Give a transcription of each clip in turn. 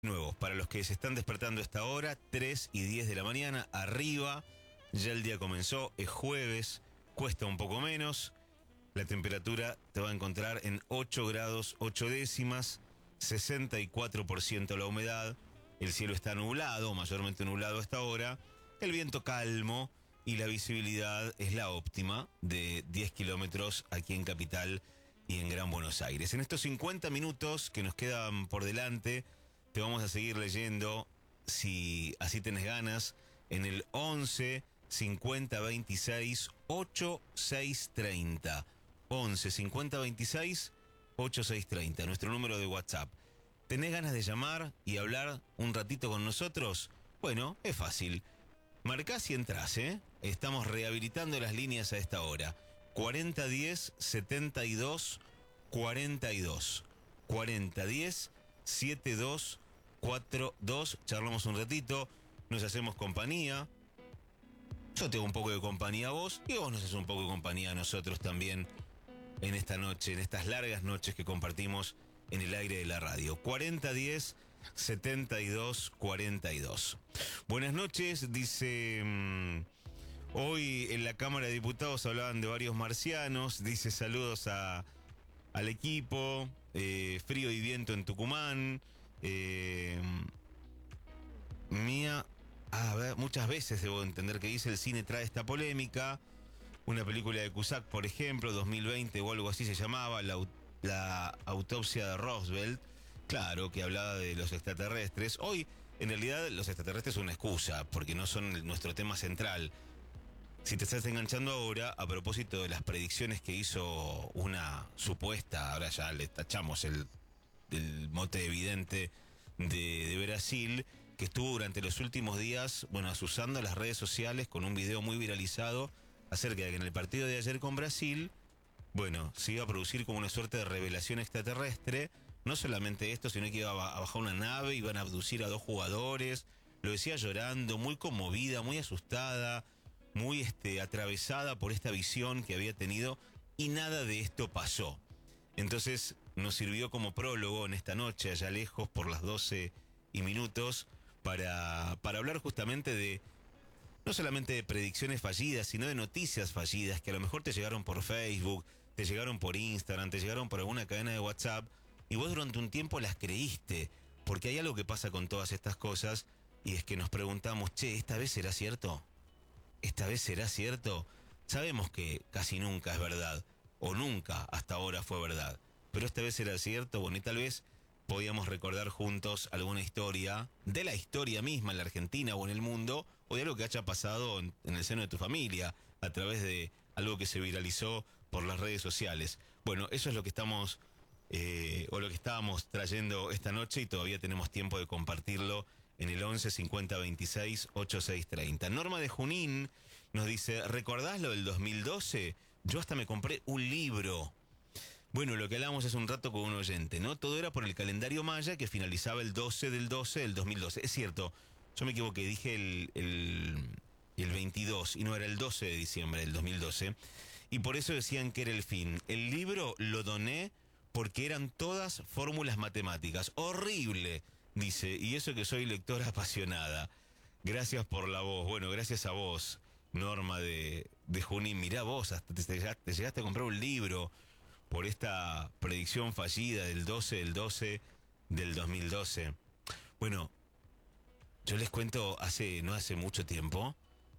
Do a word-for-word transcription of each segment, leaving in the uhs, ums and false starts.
Nuevos, para los que se están despertando a esta hora, tres y diez de la mañana, arriba, ya el día comenzó, es jueves, cuesta un poco menos, la temperatura te va a encontrar en ocho grados ocho décimas, sesenta y cuatro por ciento la humedad, el cielo está nublado, mayormente nublado a esta hora, el viento calmo y la visibilidad es la óptima de diez kilómetros aquí en Capital y en Gran Buenos Aires. En estos cincuenta minutos que nos quedan por delante, te vamos a seguir leyendo, si así tenés ganas, en el once cincuenta veintiséis ochenta y seis treinta. once cincuenta veintiséis ochenta y seis treinta, nuestro número de WhatsApp. ¿Tenés ganas de llamar y hablar un ratito con nosotros? Bueno, es fácil. Marcás y entrás, ¿eh? Estamos rehabilitando las líneas a esta hora. cuarenta diez setenta y dos cuarenta y dos. cuarenta diez setenta y dos cuarenta y dos. Charlamos un ratito, nos hacemos compañía. Yo te hago un poco de compañía a vos y vos nos haces un poco de compañía a nosotros también en esta noche, en estas largas noches que compartimos en el aire de la radio. cuarenta diez setenta y dos cuarenta y dos. Buenas noches, dice... Mmm, hoy en la Cámara de Diputados hablaban de varios marcianos. Dice saludos a, al equipo. Eh, frío y viento en Tucumán. Eh, mía, a ver, muchas veces debo entender que dice el cine trae esta polémica. Una película de Cusack, por ejemplo, dos mil veinte o algo así se llamaba, la, la autopsia de Roosevelt. Claro, que hablaba de los extraterrestres. Hoy, en realidad, los extraterrestres son una excusa, porque no son nuestro tema central. Si te estás enganchando ahora, a propósito de las predicciones que hizo una supuesta, ahora ya le tachamos el, el mote evidente de, de Brasil, que estuvo durante los últimos días, bueno, asusando las redes sociales con un video muy viralizado acerca de que en el partido de ayer con Brasil, bueno, se iba a producir como una suerte de revelación extraterrestre. No solamente esto, sino que iba a bajar una nave, iban a abducir a dos jugadores. Lo decía llorando, muy conmovida, muy asustada, muy este, atravesada por esta visión que había tenido, y nada de esto pasó. Entonces nos sirvió como prólogo en esta noche, allá lejos, por las doce y minutos, para, para hablar justamente de, no solamente de predicciones fallidas, sino de noticias fallidas que a lo mejor te llegaron por Facebook, te llegaron por Instagram, te llegaron por alguna cadena de WhatsApp, y vos durante un tiempo las creíste, porque hay algo que pasa con todas estas cosas, y es que nos preguntamos, che, ¿esta vez será cierto? ¿Esta vez será cierto? Sabemos que casi nunca es verdad, o nunca hasta ahora fue verdad, pero esta vez será cierto. Bueno, y tal vez podíamos recordar juntos alguna historia, de la historia misma en la Argentina o en el mundo, o de algo que haya pasado en, en el seno de tu familia, a través de algo que se viralizó por las redes sociales. Bueno, eso es lo que estamos, eh, o lo que estábamos trayendo esta noche, y todavía tenemos tiempo de compartirlo en el once cincuenta veintiséis ochenta y seis treinta. Norma de Junín nos dice, ¿recordás lo del dos mil doce? Yo hasta me compré un libro. Bueno, lo que hablamos hace un rato con un oyente, ¿no? Todo era por el calendario maya que finalizaba el doce del doce del dos mil doce. Es cierto, yo me equivoqué, dije el, el, el veintidós y no era el doce de diciembre del dos mil doce. Y por eso decían que era el fin. El libro lo doné porque eran todas fórmulas matemáticas. Horrible, dice, y eso que soy lectora apasionada. Gracias por la voz. Bueno, gracias a vos, Norma de, de Junín. Mirá vos, hasta te, te llegaste a comprar un libro por esta predicción fallida del doce del doce del dos mil doce. Bueno, yo les cuento, hace no hace mucho tiempo,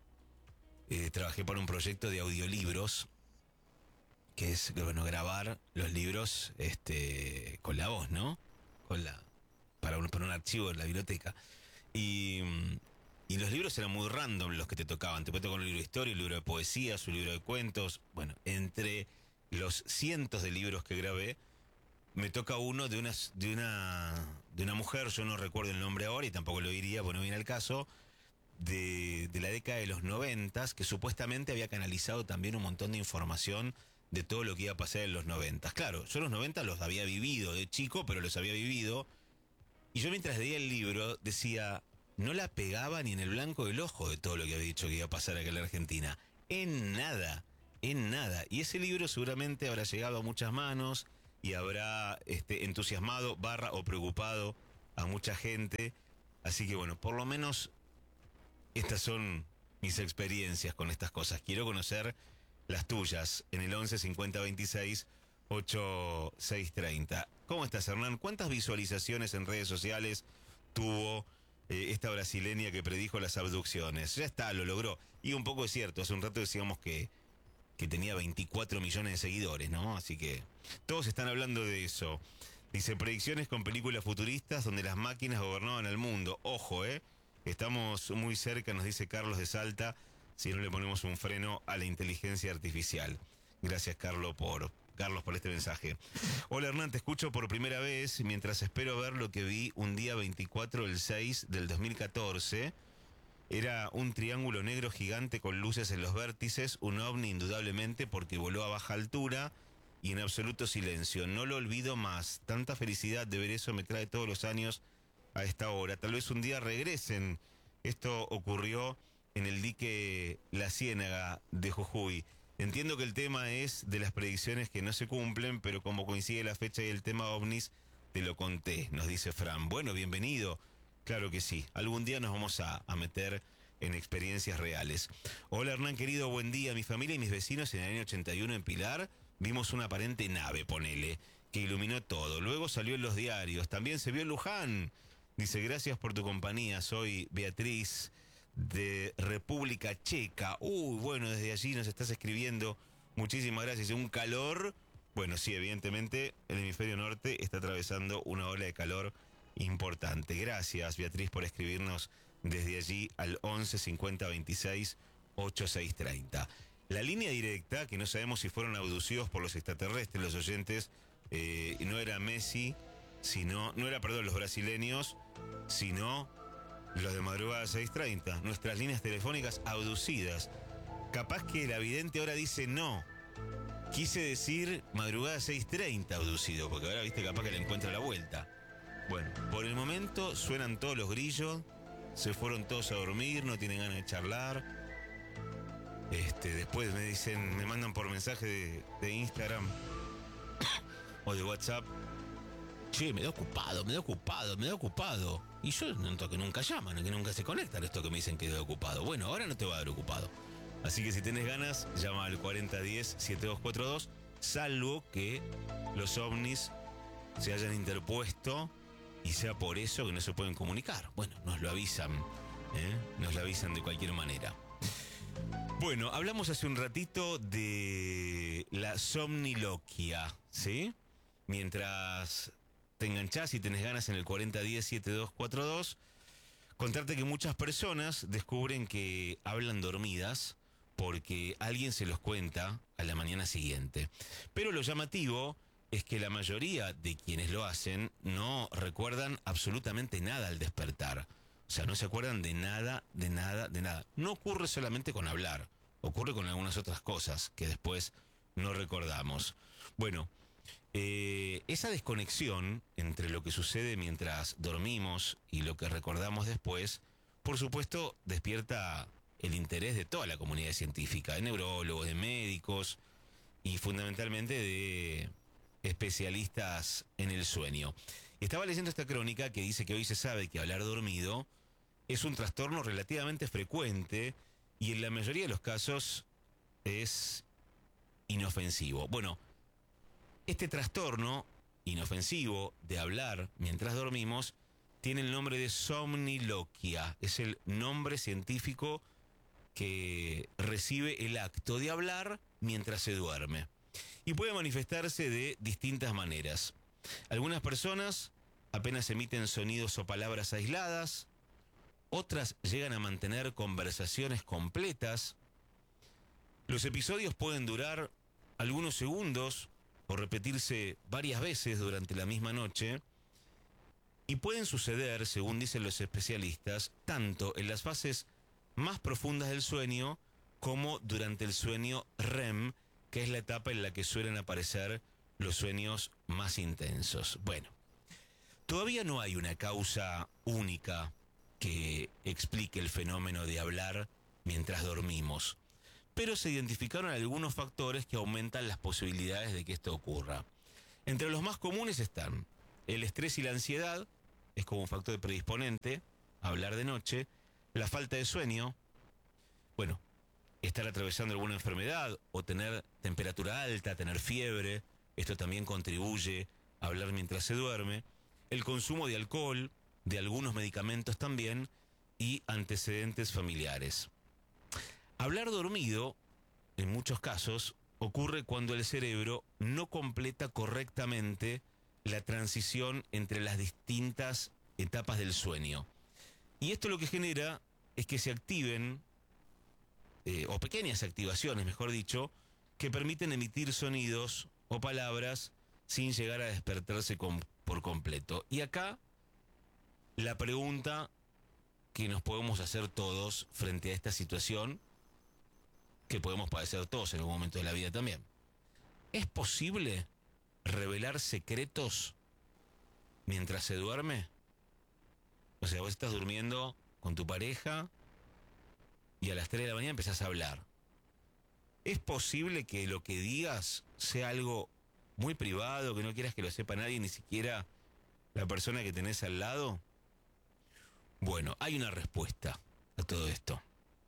eh, trabajé para un proyecto de audiolibros, que es, bueno, grabar los libros este, con la voz, ¿no? Con la, para un, para un archivo en la biblioteca. Y, y los libros eran muy random los que te tocaban. Te puede tocar un libro de historia, un libro de poesía, un libro de cuentos. Bueno, entre los cientos de libros que grabé, me toca uno de una, de una, de una mujer, yo no recuerdo el nombre ahora y tampoco lo diría, porque no viene al caso, de, de la década de los noventas, que supuestamente había canalizado también un montón de información de todo lo que iba a pasar en los noventas. Claro, yo los noventas los había vivido de chico, pero los había vivido, y yo mientras leía el libro decía, no la pegaba ni en el blanco del ojo de todo lo que había dicho que iba a pasar acá en la Argentina. En nada. En nada. Y ese libro seguramente habrá llegado a muchas manos y habrá este, entusiasmado, barra o preocupado a mucha gente. Así que bueno, por lo menos estas son mis experiencias con estas cosas. Quiero conocer las tuyas en el once cincuenta veintiséis ochenta y seis treinta. ¿Cómo estás, Hernán? ¿Cuántas visualizaciones en redes sociales tuvo eh, esta brasileña que predijo las abducciones? Ya está, lo logró. Y un poco es cierto, hace un rato decíamos que, que tenía veinticuatro millones de seguidores, ¿no? Así que todos están hablando de eso. Dice, predicciones con películas futuristas donde las máquinas gobernaban el mundo. Ojo, ¿eh? Estamos muy cerca, nos dice Carlos de Salta, si no le ponemos un freno a la inteligencia artificial. Gracias, Carlos, por, Carlos, por este mensaje. Hola, Hernán, te escucho por primera vez mientras espero ver lo que vi un día veinticuatro del seis del dos mil catorce. Era un triángulo negro gigante con luces en los vértices, un ovni indudablemente porque voló a baja altura y en absoluto silencio. No lo olvido más. Tanta felicidad de ver eso me trae todos los años a esta hora. Tal vez un día regresen. Esto ocurrió en el dique La Ciénaga de Jujuy. Entiendo que el tema es de las predicciones que no se cumplen, pero como coincide la fecha y el tema ovnis, te lo conté, nos dice Fran. Bueno, bienvenido. Claro que sí. Algún día nos vamos a, a meter en experiencias reales. Hola, Hernán, querido, buen día. Mi familia y mis vecinos en el año ochenta y uno en Pilar vimos una aparente nave, ponele, que iluminó todo. Luego salió en los diarios. También se vio en Luján. Dice, gracias por tu compañía. Soy Beatriz de República Checa. Uy, bueno, desde allí nos estás escribiendo. Muchísimas gracias. Un calor. Bueno, sí, evidentemente el hemisferio norte está atravesando una ola de calor importante. Gracias, Beatriz, por escribirnos desde allí al once cincuenta veintiséis ochenta y seis treinta. La línea directa, que no sabemos si fueron abducidos por los extraterrestres, los oyentes, eh, no era Messi, sino, no era, perdón, los brasileños, sino los de madrugada seis treinta. Nuestras líneas telefónicas abducidas. Capaz que la vidente ahora dice no. Quise decir madrugada seis treinta abducido, porque ahora, viste, capaz que le encuentra la vuelta. Bueno, por el momento suenan todos los grillos, se fueron todos a dormir, no tienen ganas de charlar. Este, después me dicen, me mandan por mensaje de, de Instagram o de WhatsApp. Che, me da ocupado, me da ocupado, me da ocupado. Y yo noto que nunca llaman, que nunca se conectan esto que me dicen que da ocupado. Bueno, ahora no te va a dar ocupado. Así que si tenés ganas, llama al cuarenta diez setenta y dos cuarenta y dos, salvo que los ovnis se hayan interpuesto y sea por eso que no se pueden comunicar. Bueno, nos lo avisan, ¿eh? Nos lo avisan de cualquier manera. Bueno, hablamos hace un ratito de la somniloquia, ¿sí? Mientras te enganchás y tenés ganas en el cuarenta diez setenta y dos cuarenta y dos, contarte que muchas personas descubren que hablan dormidas porque alguien se los cuenta a la mañana siguiente. Pero lo llamativo es que la mayoría de quienes lo hacen no recuerdan absolutamente nada al despertar. O sea, no se acuerdan de nada, de nada, de nada. No ocurre solamente con hablar, ocurre con algunas otras cosas que después no recordamos. Bueno, eh, esa desconexión entre lo que sucede mientras dormimos y lo que recordamos después, por supuesto, despierta el interés de toda la comunidad científica, de neurólogos, de médicos y fundamentalmente de especialistas en el sueño. Estaba leyendo esta crónica que dice que hoy se sabe que hablar dormido es un trastorno relativamente frecuente y en la mayoría de los casos es inofensivo. Bueno, este trastorno inofensivo de hablar mientras dormimos tiene el nombre de somniloquia. Es el nombre científico que recibe el acto de hablar mientras se duerme. Y puede manifestarse de distintas maneras. Algunas personas apenas emiten sonidos o palabras aisladas, otras llegan a mantener conversaciones completas. Los episodios pueden durar algunos segundos o repetirse varias veces durante la misma noche y pueden suceder, según dicen los especialistas, tanto en las fases más profundas del sueño como durante el sueño R E M, que es la etapa en la que suelen aparecer los sueños más intensos. Bueno, todavía no hay una causa única que explique el fenómeno de hablar mientras dormimos, pero se identificaron algunos factores que aumentan las posibilidades de que esto ocurra. Entre los más comunes están el estrés y la ansiedad, es como un factor predisponente, hablar de noche. La falta de sueño, bueno, estar atravesando alguna enfermedad o tener temperatura alta, tener fiebre, esto también contribuye a hablar mientras se duerme. El consumo de alcohol, de algunos medicamentos también, y antecedentes familiares. Hablar dormido, en muchos casos, ocurre cuando el cerebro no completa correctamente la transición entre las distintas etapas del sueño. Y esto lo que genera es que se activen, eh, o pequeñas activaciones, mejor dicho, que permiten emitir sonidos o palabras sin llegar a despertarse con, por completo. Y acá la pregunta que nos podemos hacer todos frente a esta situación, que podemos padecer todos en algún momento de la vida también. ¿Es posible revelar secretos mientras se duerme? O sea, vos estás durmiendo con tu pareja y a las tres de la mañana empezás a hablar. ¿Es posible que lo que digas sea algo muy privado, que no quieras que lo sepa nadie, ni siquiera la persona que tenés al lado? Bueno, hay una respuesta a todo esto.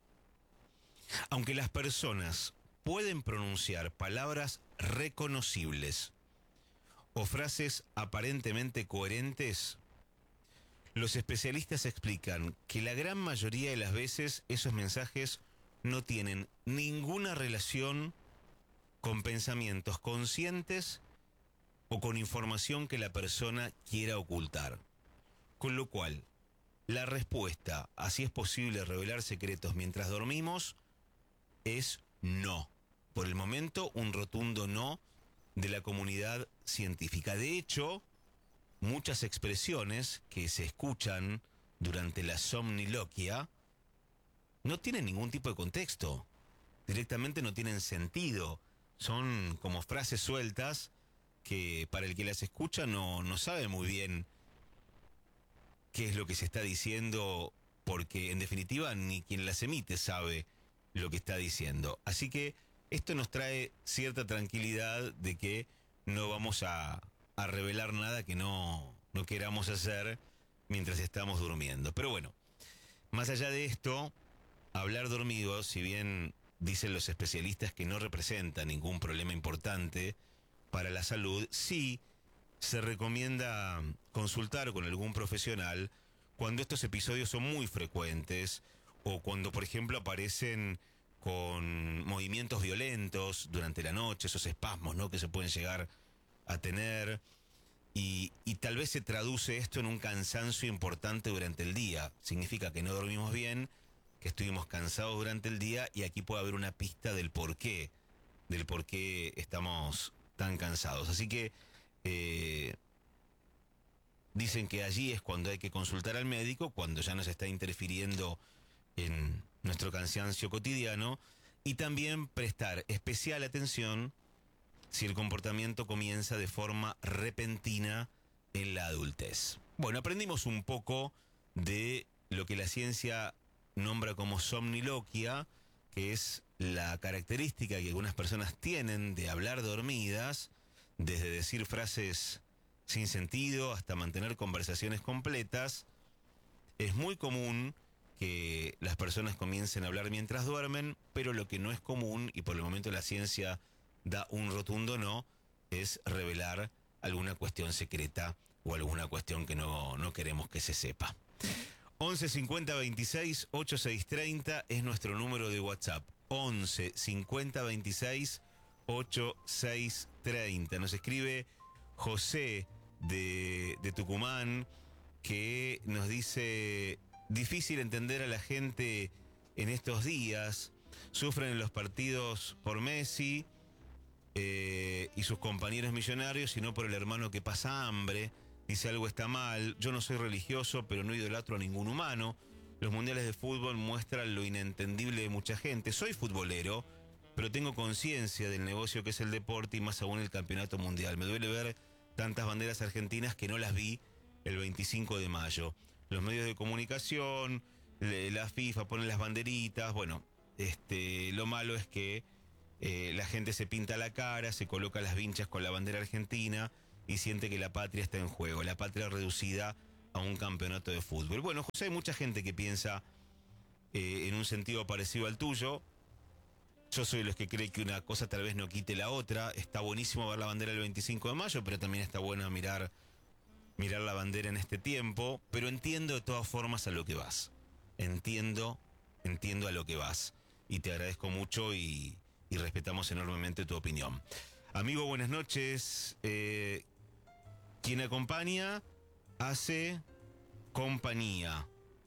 Aunque las personas pueden pronunciar palabras reconocibles o frases aparentemente coherentes, los especialistas explican que la gran mayoría de las veces esos mensajes no tienen ninguna relación con pensamientos conscientes o con información que la persona quiera ocultar. Con lo cual, la respuesta a si es posible revelar secretos mientras dormimos es no. Por el momento, un rotundo no de la comunidad científica. De hecho, muchas expresiones que se escuchan durante la somniloquia no tienen ningún tipo de contexto. Directamente no tienen sentido. Son como frases sueltas que para el que las escucha no, no sabe muy bien qué es lo que se está diciendo, porque en definitiva ni quien las emite sabe lo que está diciendo. Así que esto nos trae cierta tranquilidad de que no vamos a, a revelar nada que no, no queramos hacer mientras estamos durmiendo. Pero bueno, más allá de esto, hablar dormido, si bien dicen los especialistas que no representa ningún problema importante para la salud, sí se recomienda consultar con algún profesional cuando estos episodios son muy frecuentes o cuando, por ejemplo, aparecen con movimientos violentos durante la noche, esos espasmos, ¿no?, que se pueden llegar a tener, y, y tal vez se traduce esto en un cansancio importante durante el día. Significa que no dormimos bien, que estuvimos cansados durante el día, y aquí puede haber una pista del por qué, del por qué estamos tan cansados. Así que eh, dicen que allí es cuando hay que consultar al médico, cuando ya nos está interfiriendo en nuestro cansancio cotidiano, y también prestar especial atención si el comportamiento comienza de forma repentina en la adultez. Bueno, aprendimos un poco de lo que la ciencia nombra como somniloquia, que es la característica que algunas personas tienen de hablar dormidas, desde decir frases sin sentido hasta mantener conversaciones completas. Es muy común que las personas comiencen a hablar mientras duermen, pero lo que no es común, y por el momento la ciencia da un rotundo no, es revelar alguna cuestión secreta o alguna cuestión que no, no queremos que se sepa. once cincuenta veintiséis ochenta y seis treinta es nuestro número de WhatsApp. once cincuenta veintiséis ochenta y seis treinta. Nos escribe José de, de Tucumán, que nos dice: difícil entender a la gente en estos días. Sufren en los partidos por Messi eh, y sus compañeros millonarios, y no por el hermano que pasa hambre. Dice: algo está mal. Yo no soy religioso, pero no idolatro a ningún humano. Los mundiales de fútbol muestran lo inentendible de mucha gente. Soy futbolero, pero tengo conciencia del negocio que es el deporte, y más aún el campeonato mundial. Me duele ver tantas banderas argentinas que no las vi el veinticinco de mayo. Los medios de comunicación, la FIFA ponen las banderitas. Bueno, este, lo malo es que eh, la gente se pinta la cara, se coloca las vinchas con la bandera argentina y siente que la patria está en juego. La patria reducida a un campeonato de fútbol. Bueno, José, hay mucha gente que piensa eh, en un sentido parecido al tuyo. Yo soy de los que cree que una cosa tal vez no quite la otra. Está buenísimo ver la bandera el veinticinco de mayo, pero también está bueno mirar, mirar la bandera en este tiempo. Pero entiendo de todas formas a lo que vas. Entiendo, entiendo a lo que vas. Y te agradezco mucho y, y respetamos enormemente tu opinión. Amigo, buenas noches. Eh, quien acompaña hace compañía.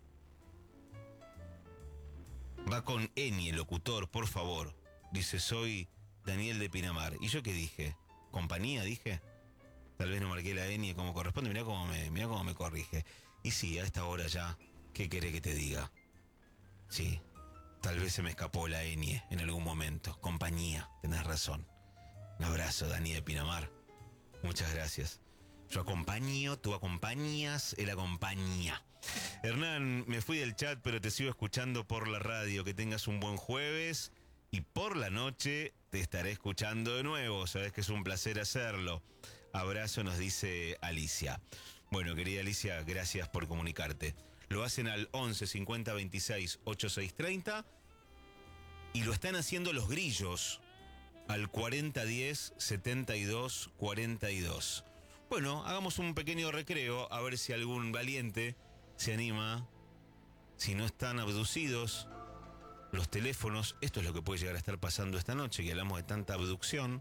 Va con Eni, el locutor, por favor. Dice, soy Daniel de Pinamar. ¿Y yo qué dije? ¿Compañía dije? Tal vez no marqué la Eni como corresponde. Mirá cómo me, mirá cómo me corrige. Y sí, a esta hora ya, ¿qué querés que te diga? Sí, tal vez se me escapó la Eni en algún momento. Compañía, tenés razón. Un abrazo, Daniel de Pinamar. Muchas gracias. Yo acompaño, tú acompañas, él acompaña. Hernán, me fui del chat, pero te sigo escuchando por la radio. Que tengas un buen jueves y por la noche te estaré escuchando de nuevo. Sabes que es un placer hacerlo. Abrazo, nos dice Alicia. Bueno, querida Alicia, gracias por comunicarte. Lo hacen al once cincuenta veintiséis ochenta y seis treinta y lo están haciendo los grillos al cuarenta diez setenta y dos cuarenta y dos. Bueno, hagamos un pequeño recreo a ver si algún valiente se anima. Si no están abducidos los teléfonos, esto es lo que puede llegar a estar pasando esta noche, que hablamos de tanta abducción.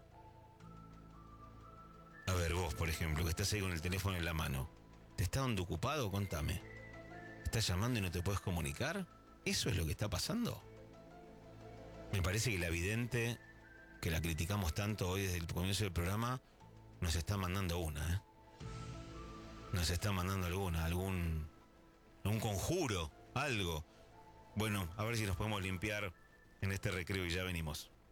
A ver, vos, por ejemplo, que estás ahí con el teléfono en la mano, ¿te está dando ocupado? Contame. ¿Estás llamando y no te puedes comunicar? ¿Eso es lo que está pasando? Me parece que la vidente, que la criticamos tanto hoy desde el comienzo del programa, nos está mandando una, ¿eh? Nos está mandando alguna, algún, algún conjuro, algo. Bueno, a ver si nos podemos limpiar en este recreo y ya venimos.